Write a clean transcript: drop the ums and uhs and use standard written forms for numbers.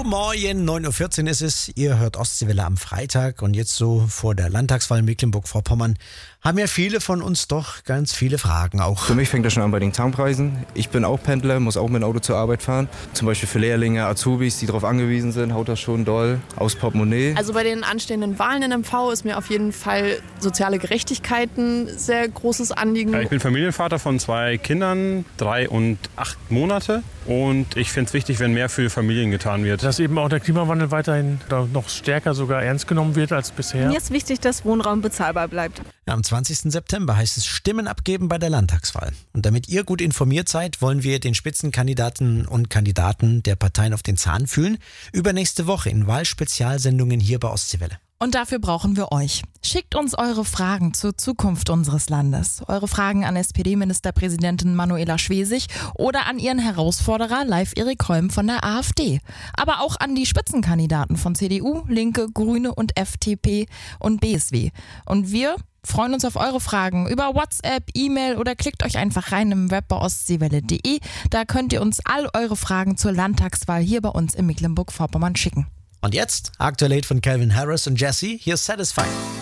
Guten Morgen, 9.14 Uhr ist es. Ihr hört Ostseewelle am Freitag und jetzt so vor der Landtagswahl in Mecklenburg-Vorpommern haben ja viele von uns doch ganz viele Fragen auch. Für mich fängt das schon an bei den Tankpreisen. Ich bin auch Pendler, muss auch mit dem Auto zur Arbeit fahren. Zum Beispiel für Lehrlinge, Azubis, die darauf angewiesen sind, haut das schon doll aus Portemonnaie. Also bei den anstehenden Wahlen in MV ist mir auf jeden Fall soziale Gerechtigkeit ein sehr großes Anliegen. Ich bin Familienvater von 2 Kindern, 3 und 8 Monate. Und ich finde es wichtig, wenn mehr für Familien getan wird. Dass eben auch der Klimawandel weiterhin noch stärker sogar ernst genommen wird als bisher. Mir ist wichtig, dass Wohnraum bezahlbar bleibt. Ja, am 20. September heißt es Stimmen abgeben bei der Landtagswahl. Und damit ihr gut informiert seid, wollen wir den Spitzenkandidaten und Kandidaten der Parteien auf den Zahn fühlen. Übernächste Woche in Wahlspezialsendungen hier bei Ostseewelle. Und dafür brauchen wir euch. Schickt uns eure Fragen zur Zukunft unseres Landes. Eure Fragen an SPD-Ministerpräsidentin Manuela Schwesig oder an ihren Herausforderer Live-Erik Holm von der AfD. Aber auch an die Spitzenkandidaten von CDU, Linke, Grüne und FDP und BSW. Und wir freuen uns auf eure Fragen über WhatsApp, E-Mail oder klickt euch einfach rein im Web bei ostseewelle.de. Da könnt ihr uns all eure Fragen zur Landtagswahl hier bei uns in Mecklenburg-Vorpommern schicken. Und jetzt, Aktuell von Calvin Harris und Jesse, hier ist Satisfied.